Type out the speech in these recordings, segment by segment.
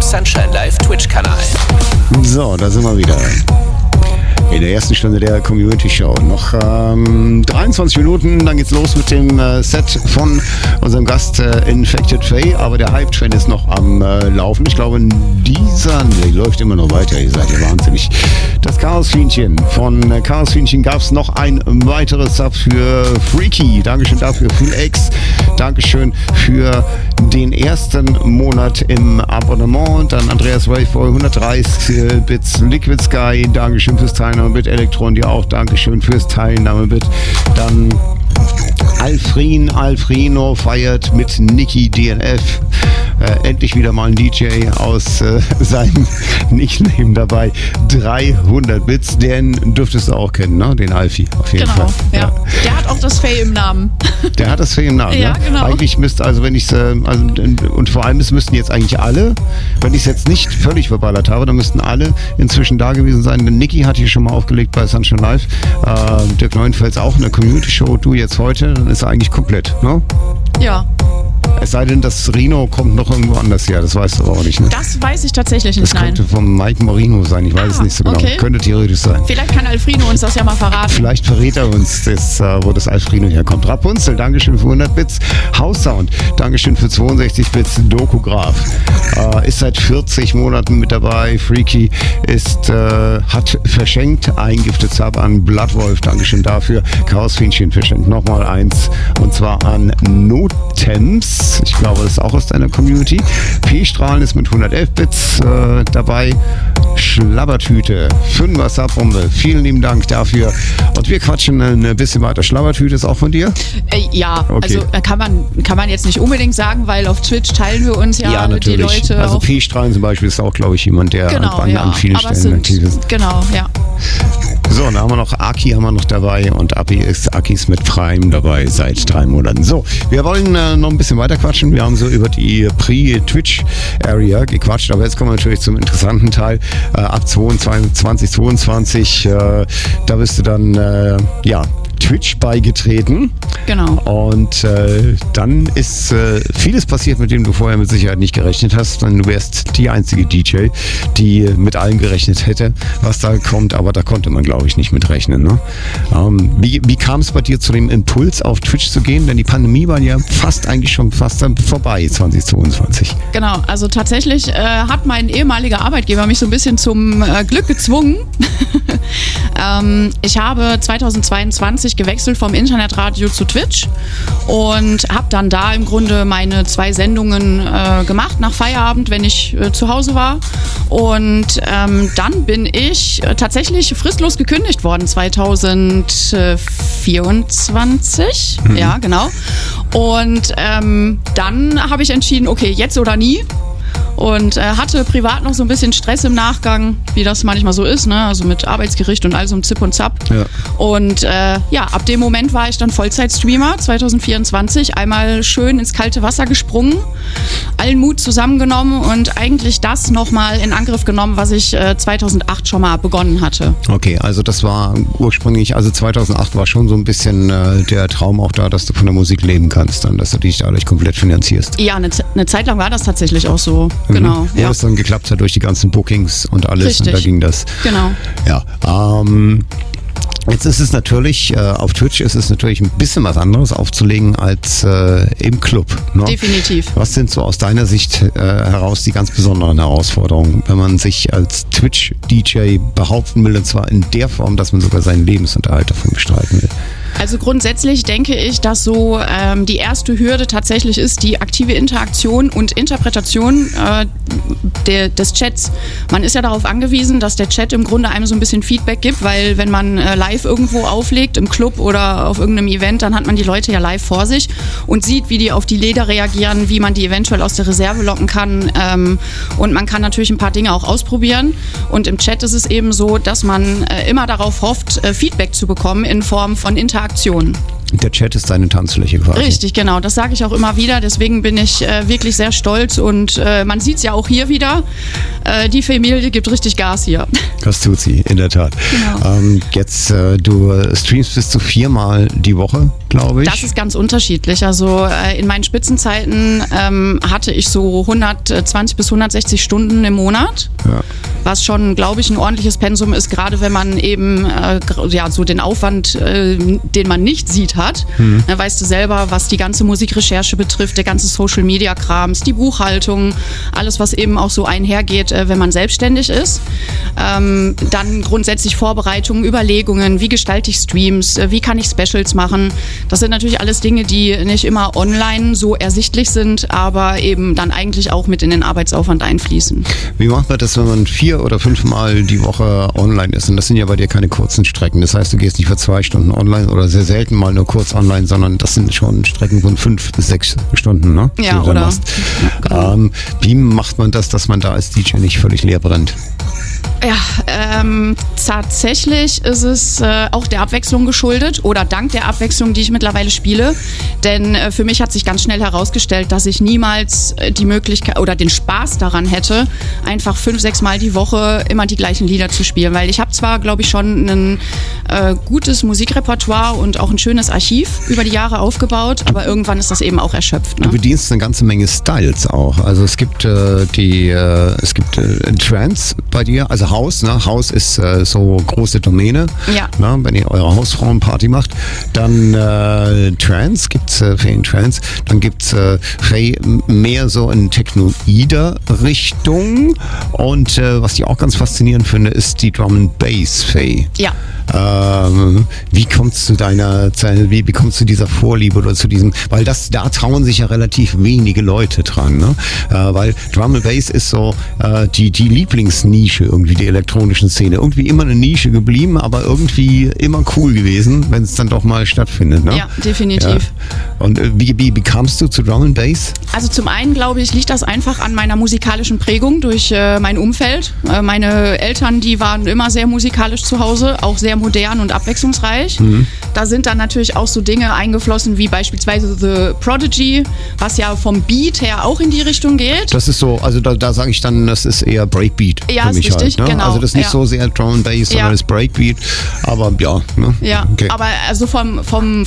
Sunshine Live Twitch-Kanal. So, da sind wir wieder. In der ersten Stunde der Community Show. Noch 23 Minuten, dann geht's los mit dem Set von unserem Gast Infected Faye. Aber der Hype-Train ist noch am Laufen. Ich glaube, dieser läuft immer noch weiter. Ihr seid ja wahnsinnig. Das Chaos-Fienchen. Von Chaos-Fienchen gab es noch ein weiteres Sub für Freaky. Dankeschön dafür. Phil X. Dankeschön für den ersten Monat im Abonnement. Dann Andreas Waveboy 130 Bits. Liquid Sky. Dankeschön fürs Teilnahme mit Elektron, dir auch Dankeschön fürs Teilnahme mit. Dann Alfrino feiert mit Niki DNF. Endlich wieder mal ein DJ aus seinem Nickname dabei. 300 Bits, den dürftest du auch kennen, ne? Den Alfie auf jeden Fall. Genau, ja. Der hat auch das Faye im Namen. Der hat das Faye im Namen, ja, ne? Genau. Eigentlich müsste, also wenn ich es, und vor allem es müssten jetzt eigentlich alle, wenn ich es jetzt nicht völlig verballert habe, dann müssten alle inzwischen da gewesen sein. Denn Niki hat hier schon mal aufgelegt bei Sunshine Live. Dirk Neuenfels auch in der Community Show, du jetzt heute, dann ist er eigentlich komplett, ne? Ja. Es sei denn, das Rino kommt noch irgendwo anders her, das weißt du aber auch nicht, ne? Das weiß ich tatsächlich nicht, das könnte vom Mike Morino sein, ich weiß es nicht so genau. Okay. Könnte theoretisch sein. Vielleicht kann Alfrino uns das ja mal verraten. Vielleicht verrät er uns, wo das Alfrino herkommt. Rapunzel, Dankeschön für 100 Bits. House Sound, Dankeschön für 62 Bits. Dokograph, ist seit 40 Monaten mit dabei. Freaky hat verschenkt, eingiftet Sub an Bloodwolf, Dankeschön dafür. Chaosfienchen verschenkt nochmal eins, und zwar an Notems. Ich glaube, das ist auch aus deiner Community. P-Strahlen ist mit 111 Bits dabei. Schlabbertüte, 5er Subbombe. Vielen lieben Dank dafür. Und wir quatschen ein bisschen weiter. Schlabbertüte ist auch von dir? Ja, okay. Also kann man jetzt nicht unbedingt sagen, weil auf Twitch teilen wir uns ja die Leute. Also P-Strahlen zum Beispiel ist auch, glaube ich, jemand, der an vielen Stellen aktiv ist. Genau, ja. So, dann haben wir noch Aki dabei und Aki ist mit Prime dabei seit 3 Monaten. So, wir wollen noch ein bisschen weiter quatschen. Wir haben so über die Pre-Twitch-Area gequatscht, aber jetzt kommen wir natürlich zum interessanten Teil. Ab 2022, da bist du dann, Twitch beigetreten. Genau. Und dann ist vieles passiert, mit dem du vorher mit Sicherheit nicht gerechnet hast. Denn du wärst die einzige DJ, die mit allem gerechnet hätte, was da kommt. Aber da konnte man, glaube ich, nicht mit rechnen. Ne? Wie kam es bei dir zu dem Impuls, auf Twitch zu gehen? Denn die Pandemie war ja fast vorbei, 2022. Genau, also tatsächlich hat mein ehemaliger Arbeitgeber mich so ein bisschen zum Glück gezwungen. Ich habe 2022 gewechselt vom Internetradio zu Twitch und habe dann da im Grunde meine 2 Sendungen gemacht nach Feierabend, wenn ich zu Hause war. Und dann bin ich tatsächlich fristlos gekündigt worden 2024. Ja, genau. Und dann habe ich entschieden, okay, jetzt oder nie. Und hatte privat noch so ein bisschen Stress im Nachgang, wie das manchmal so ist, ne? Also mit Arbeitsgericht und all so einem Zip und Zap. Ja. Und ab dem Moment war ich dann Vollzeitstreamer 2024, einmal schön ins kalte Wasser gesprungen, allen Mut zusammengenommen und eigentlich das nochmal in Angriff genommen, was ich 2008 schon mal begonnen hatte. Okay, also das war ursprünglich, also 2008 war schon so ein bisschen der Traum auch da, dass du von der Musik leben kannst, dann, dass du dich dadurch komplett finanzierst. Ja, eine Zeit lang war das tatsächlich auch so. Genau. Wo es dann geklappt hat durch die ganzen Bookings und alles. Richtig. Und da ging das. Genau. Ja. Jetzt ist es natürlich, auf Twitch ist es natürlich ein bisschen was anderes aufzulegen als im Club. Ne? Definitiv. Was sind so aus deiner Sicht heraus die ganz besonderen Herausforderungen, wenn man sich als Twitch-DJ behaupten will, und zwar in der Form, dass man sogar seinen Lebensunterhalt davon bestreiten will? Also grundsätzlich denke ich, dass so die erste Hürde tatsächlich ist die aktive Interaktion und Interpretation des Chats. Man ist ja darauf angewiesen, dass der Chat im Grunde einem so ein bisschen Feedback gibt, weil wenn man live irgendwo auflegt, im Club oder auf irgendeinem Event, dann hat man die Leute ja live vor sich und sieht, wie die auf die Lieder reagieren, wie man die eventuell aus der Reserve locken kann, und man kann natürlich ein paar Dinge auch ausprobieren. Und im Chat ist es eben so, dass man immer darauf hofft, Feedback zu bekommen in Form von Interaktion. Der Chat ist deine Tanzfläche quasi. Richtig, genau. Das sage ich auch immer wieder. Deswegen bin ich wirklich sehr stolz und man sieht es ja auch hier wieder. Die Familie gibt richtig Gas hier. Das tut sie, in der Tat. Genau. Jetzt, du streamst bis zu 4-mal die Woche, glaube ich. Das ist ganz unterschiedlich. Also in meinen Spitzenzeiten hatte ich so 120 bis 160 Stunden im Monat. Ja. Was schon, glaube ich, ein ordentliches Pensum ist, gerade wenn man eben so den Aufwand, den man nicht sieht, hat. Dann weißt du selber, was die ganze Musikrecherche betrifft, der ganze Social-Media-Krams, die Buchhaltung, alles, was eben auch so einhergeht, wenn man selbstständig ist. Dann grundsätzlich Vorbereitungen, Überlegungen, wie gestalte ich Streams, wie kann ich Specials machen. Das sind natürlich alles Dinge, die nicht immer online so ersichtlich sind, aber eben dann eigentlich auch mit in den Arbeitsaufwand einfließen. Wie macht man das, wenn man 4 oder 5-mal die Woche online ist? Und das sind ja bei dir keine kurzen Strecken. Das heißt, du gehst nicht für 2 Stunden online oder sehr selten mal nur kurz online, sondern das sind schon Strecken von 5 bis 6 Stunden, ne? Ja, oder? Ja, genau. Wie macht man das, dass man da als DJ nicht völlig leer brennt? Ja, tatsächlich ist es auch der Abwechslung geschuldet oder dank der Abwechslung, die ich mittlerweile spiele. Denn für mich hat sich ganz schnell herausgestellt, dass ich niemals die Möglichkeit oder den Spaß daran hätte, einfach 5-6 Mal die Woche immer die gleichen Lieder zu spielen. Weil ich habe zwar, glaube ich, schon ein gutes Musikrepertoire und auch ein schönes Archiv über die Jahre aufgebaut, aber irgendwann ist das eben auch erschöpft. Ne? Du bedienst eine ganze Menge Styles auch. Also es gibt Trance bei dir, also House, ne? House ist so große Domäne. Ja. Ne? Wenn ihr eure Hausfrauenparty macht, dann Trance gibt's Trance, dann gibt's mehr so in Technoider Richtung und was ich auch ganz faszinierend finde, ist die Drum and Bass Faye. Ja. Wie kommst du wie bekommst du dieser Vorliebe oder zu diesem, weil da trauen sich ja relativ wenige Leute dran, ne? Weil Drum and Bass ist so die Lieblingsnische irgendwie der elektronischen Szene. Irgendwie immer eine Nische geblieben, aber irgendwie immer cool gewesen, wenn es dann doch mal stattfindet, ne? Ja, definitiv. Ja. Und wie kamst du zu Drum and Bass? Also zum einen, glaube ich, liegt das einfach an meiner musikalischen Prägung durch mein Umfeld. Meine Eltern, die waren immer sehr musikalisch zu Hause, auch sehr modern und abwechslungsreich. Da sind dann natürlich auch so Dinge eingeflossen wie beispielsweise The Prodigy, was ja vom Beat her auch in die Richtung geht. Das ist so, also da sage ich dann, das ist eher Breakbeat. Ja, für mich ist richtig, halt, ne? Genau. Also das ist nicht so sehr Drum and Bass, sondern das Breakbeat, aber ja. Ne? Ja, okay. Aber also vom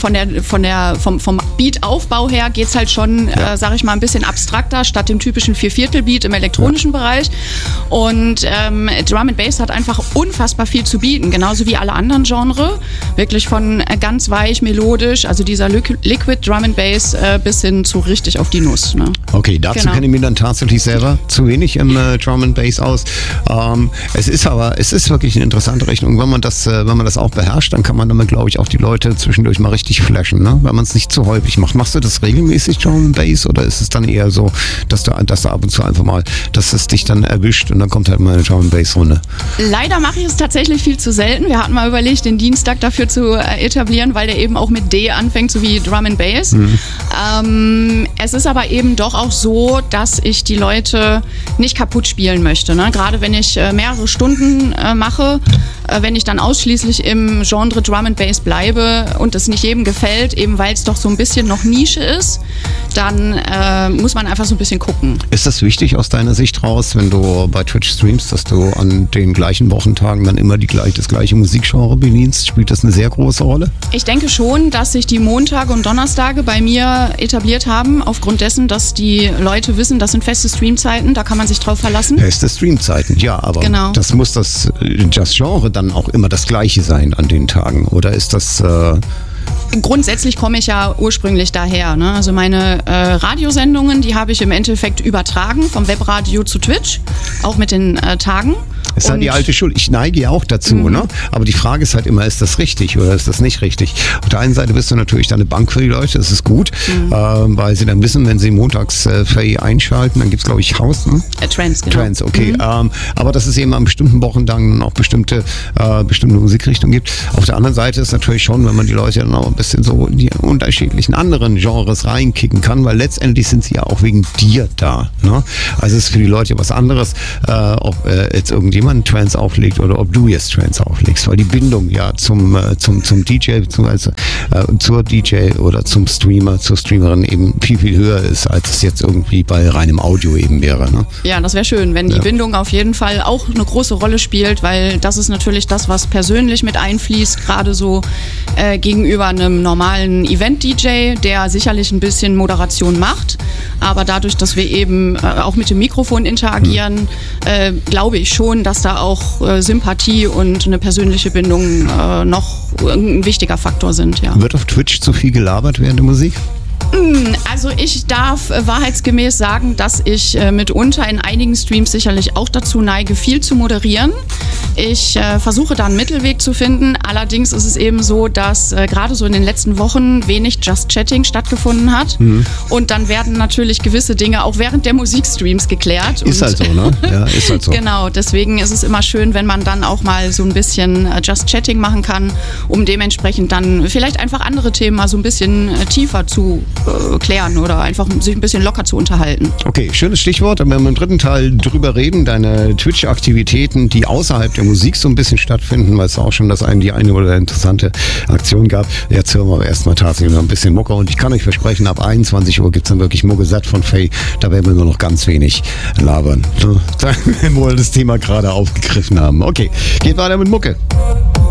Beat-Aufbau her geht es halt schon, sage ich mal, ein bisschen abstrakter, statt dem typischen 4/4-Beat im elektronischen Bereich. Und Drum and Bass hat einfach unfassbar viel zu bieten, genauso wie alle anderen Genre. Wirklich von ganz weich, melodisch, also dieser Liquid Drum and Bass bis hin zu richtig auf die Nuss. Ne? Okay, dazu kenne ich mir dann tatsächlich selber zu wenig im Drum and Bass aus. Es ist wirklich eine interessante Rechnung. Wenn man das auch beherrscht, dann kann man damit, glaube ich, auch die Leute zwischendurch mal richtig flashen, ne? Wenn man es nicht zu häufig macht. Machst du das regelmäßig, Drum and Bass, oder ist es dann eher so, dass du ab und zu einfach mal, dass es dich dann erwischt und dann kommt halt mal eine Drum and Bass Runde? Leider mache ich es tatsächlich viel zu selten. Wir hatten mal überlegt, den Dienstag dafür zu etablieren, weil der eben auch mit D anfängt, so wie Drum and Bass. Es ist aber eben doch auch so, dass ich die Leute nicht kaputt spielen möchte. Ne? Gerade wenn ich mehrere Stunden mache, wenn ich dann ausschließlich im Genre Drum and Bass bleibe und es nicht jedem gefällt, eben weil es doch so ein bisschen noch Nische ist, dann muss man einfach so ein bisschen gucken. Ist das wichtig aus deiner Sicht raus, wenn du bei Twitch streamst, dass du an den gleichen Wochentagen dann immer das gleiche Musikgenre bedienst? Spielt das eine sehr große Rolle? Ich denke schon, dass sich die Montage und Donnerstage bei mir etabliert haben, aufgrund dessen, dass die Leute wissen, das sind feste Streamzeiten, da kann man sich drauf verlassen. Feste Streamzeiten, ja, aber genau. Das muss das Genre dann auch immer das gleiche sein an den Tagen, oder ist das... Grundsätzlich komme ich ja ursprünglich daher. Ne? Also meine Radiosendungen, die habe ich im Endeffekt übertragen vom Webradio zu Twitch, auch mit den Tagen. Es ist halt die alte Schule. Ich neige ja auch dazu, ne? Aber die Frage ist halt immer, ist das richtig oder ist das nicht richtig? Auf der einen Seite bist du natürlich dann eine Bank für die Leute, das ist gut, weil sie dann wissen, wenn sie montags Faye einschalten, dann gibt es, glaube ich, Haus, ne? Trance, genau. Trance, okay. Aber dass es eben an bestimmten Wochen auch bestimmte Musikrichtungen gibt. Auf der anderen Seite ist natürlich schon, wenn man die Leute dann auch ein bisschen so in die unterschiedlichen anderen Genres reinkicken kann, weil letztendlich sind sie ja auch wegen dir da, ne? Also es ist für die Leute was anderes, ob jetzt irgendjemand jemand Trance auflegt oder ob du jetzt Trance auflegst, weil die Bindung ja zum DJ bzw. Zur DJ oder zum Streamer, zur Streamerin eben viel, viel höher ist, als es jetzt irgendwie bei reinem Audio eben wäre. Ne? Ja, das wäre schön, wenn die Bindung auf jeden Fall auch eine große Rolle spielt, weil das ist natürlich das, was persönlich mit einfließt, gerade so gegenüber einem normalen Event-DJ, der sicherlich ein bisschen Moderation macht, aber dadurch, dass wir eben auch mit dem Mikrofon interagieren, glaube ich schon, dass da auch Sympathie und eine persönliche Bindung noch ein wichtiger Faktor sind. Ja. Wird auf Twitch zu viel gelabert während der Musik? Also ich darf wahrheitsgemäß sagen, dass ich mitunter in einigen Streams sicherlich auch dazu neige, viel zu moderieren. Ich versuche da einen Mittelweg zu finden. Allerdings ist es eben so, dass gerade so in den letzten Wochen wenig Just Chatting stattgefunden hat. Und dann werden natürlich gewisse Dinge auch während der Musikstreams geklärt. Ist halt so, ne? Ja, ist halt so. Genau, deswegen ist es immer schön, wenn man dann auch mal so ein bisschen Just Chatting machen kann, um dementsprechend dann vielleicht einfach andere Themen mal so ein bisschen tiefer zu klären oder einfach sich ein bisschen locker zu unterhalten. Okay, schönes Stichwort. Wenn wir im dritten Teil drüber reden, deine Twitch-Aktivitäten, die außerhalb der Musik so ein bisschen stattfinden, weil es auch schon die eine oder interessante Aktion gab. Jetzt hören wir aber erstmal tatsächlich noch ein bisschen Mucke und ich kann euch versprechen, ab 21 Uhr gibt es dann wirklich Mucke satt von Faye. Da werden wir nur noch ganz wenig labern. Da, wo wir das Thema gerade aufgegriffen haben. Okay, geht weiter mit Mucke.